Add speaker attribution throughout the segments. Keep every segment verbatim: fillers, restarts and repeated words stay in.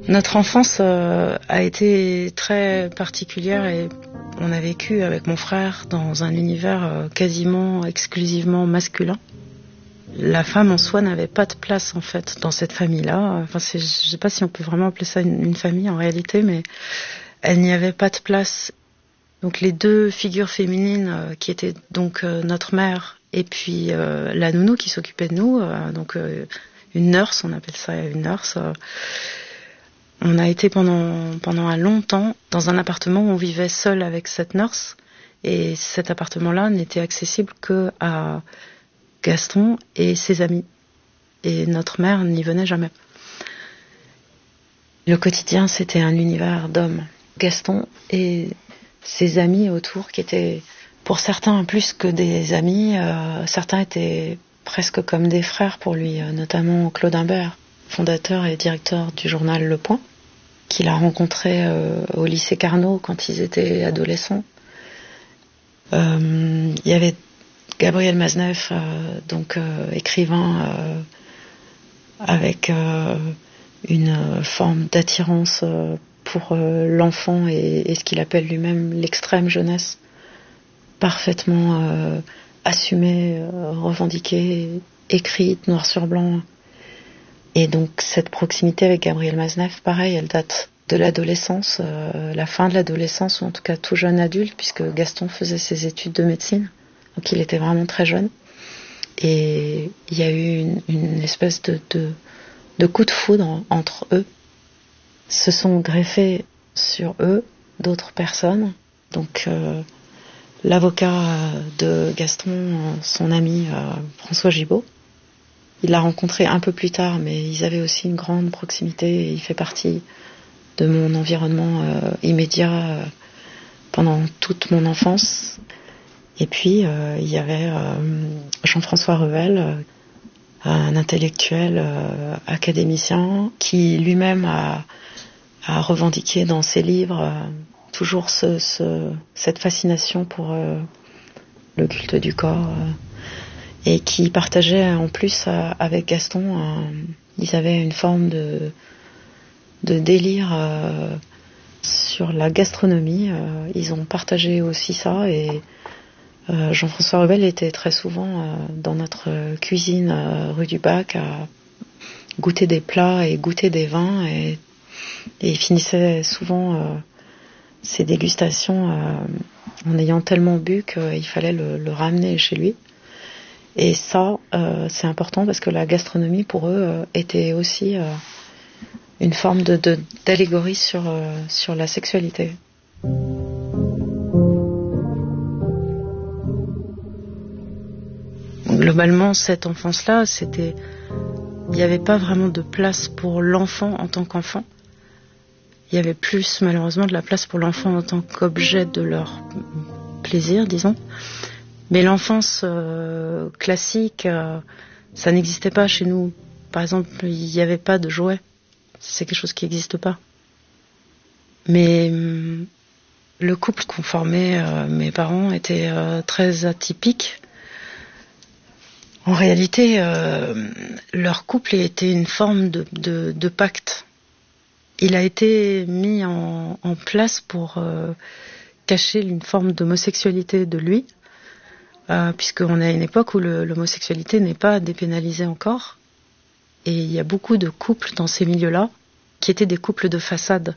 Speaker 1: Notre enfance euh, a été très particulière et on a vécu avec mon frère dans un univers euh, quasiment exclusivement masculin. La femme en soi n'avait pas de place en fait dans cette famille-là. Enfin, c'est, je ne sais pas si on peut vraiment appeler ça une, une famille en réalité, mais elle n'y avait pas de place. Donc les deux figures féminines euh, qui étaient donc euh, notre mère et puis euh, la nounou qui s'occupait de nous, euh, donc euh, une nurse, on appelle ça une nurse. Euh, On a été pendant, pendant un long temps dans un appartement où on vivait seul avec cette nurse. Et cet appartement-là n'était accessible que à Gaston et ses amis. Et notre mère n'y venait jamais. Le quotidien, c'était un univers d'hommes. Gaston et ses amis autour qui étaient, pour certains, plus que des amis. Euh, certains étaient presque comme des frères pour lui, euh, notamment Claude Imbert, fondateur et directeur du journal Le Point, qu'il a rencontré euh, au lycée Carnot quand ils étaient adolescents. Euh, il y avait Gabriel Maznev, euh, donc euh, écrivain euh, avec euh, une forme d'attirance euh, pour euh, l'enfant et, et ce qu'il appelle lui-même l'extrême jeunesse, parfaitement euh, assumée, euh, revendiquée, écrite noir sur blanc. Et donc cette proximité avec Gabriel Maznev, pareil, elle date de l'adolescence, euh, la fin de l'adolescence, ou en tout cas tout jeune adulte, puisque Gaston faisait ses études de médecine, donc il était vraiment très jeune. Et il y a eu une, une espèce de, de, de coup de foudre entre eux. Se sont greffés sur eux d'autres personnes. Donc euh, l'avocat de Gaston, son ami euh, François Gibault, il l'a rencontré un peu plus tard, mais ils avaient aussi une grande proximité et il fait partie de mon environnement euh, immédiat euh, pendant toute mon enfance. Et puis, euh, il y avait euh, Jean-François Revel, euh, un intellectuel euh, académicien qui lui-même a, a revendiqué dans ses livres euh, toujours ce, ce, cette fascination pour euh, le culte du corps. Euh, et qui partageaient en plus euh, avec Gaston, euh, ils avaient une forme de, de délire euh, sur la gastronomie. Euh, ils ont partagé aussi ça et euh, Jean-François Rebel était très souvent euh, dans notre cuisine euh, rue du Bac à goûter des plats et goûter des vins et, et il finissait souvent euh, ses dégustations euh, en ayant tellement bu qu'il fallait le, le ramener chez lui. Et ça, euh, c'est important parce que la gastronomie, pour eux, euh, était aussi euh, une forme de, de, d'allégorie sur, euh, sur la sexualité. Globalement, cette enfance-là, c'était, il n'y avait pas vraiment de place pour l'enfant en tant qu'enfant. Il y avait plus, malheureusement, de la place pour l'enfant en tant qu'objet de leur plaisir, disons. Mais l'enfance euh, classique, euh, ça n'existait pas chez nous. Par exemple, il n'y avait pas de jouets. C'est quelque chose qui n'existe pas. Mais hum, le couple qu'ont formé euh, mes parents était euh, très atypique. En réalité, euh, leur couple était une forme de, de, de pacte. Il a été mis en, en place pour euh, cacher une forme d'homosexualité de lui. Euh, puisqu'on est à une époque où le, l'homosexualité n'est pas dépénalisée encore. Et il y a beaucoup de couples dans ces milieux-là qui étaient des couples de façade.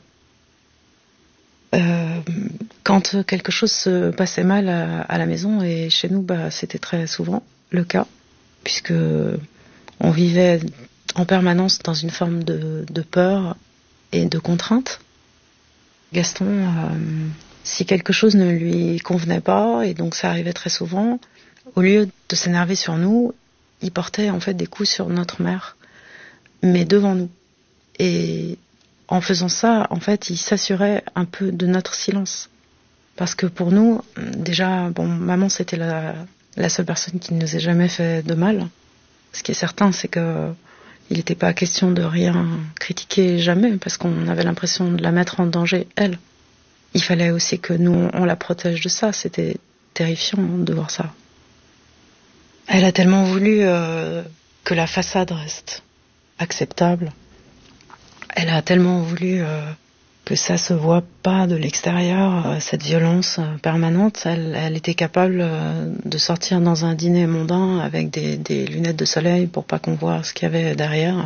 Speaker 1: Euh, quand quelque chose se passait mal à, à la maison, et chez nous, bah, c'était très souvent le cas, puisque on vivait en permanence dans une forme de, de peur et de contrainte. Gaston... Euh, si quelque chose ne lui convenait pas, et donc ça arrivait très souvent, au lieu de s'énerver sur nous, il portait en fait des coups sur notre mère, mais devant nous. Et en faisant ça, en fait, il s'assurait un peu de notre silence. Parce que pour nous, déjà, bon, maman, c'était la, la seule personne qui ne nous ait jamais fait de mal. Ce qui est certain, c'est que il n'était pas question de rien critiquer jamais, parce qu'on avait l'impression de la mettre en danger, elle. Il fallait aussi que nous, on la protège de ça. C'était terrifiant de voir ça. Elle a tellement voulu euh, que la façade reste acceptable, Elle a tellement voulu euh, que ça se voit pas de l'extérieur, euh, cette violence euh, permanente. Elle, elle était capable euh, de sortir dans un dîner mondain avec des, des lunettes de soleil pour pas qu'on voit ce qu'il y avait derrière.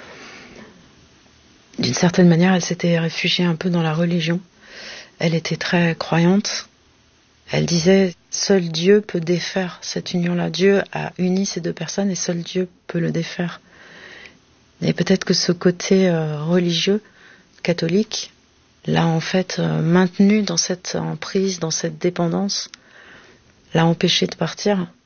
Speaker 1: D'une certaine manière, elle s'était réfugiée un peu dans la religion. Elle était très croyante. Elle disait, seul Dieu peut défaire cette union-là. Dieu a uni ces deux personnes et seul Dieu peut le défaire. Et peut-être que ce côté euh, religieux, catholique, l'a en fait euh, maintenu dans cette emprise, dans cette dépendance, l'a empêché de partir.